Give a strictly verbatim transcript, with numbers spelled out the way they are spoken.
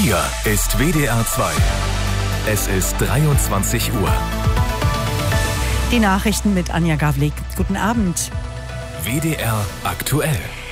Hier ist W D R zwei. Es ist dreiundzwanzig Uhr. Die Nachrichten mit Anja Gavlik. Guten Abend. W D R aktuell.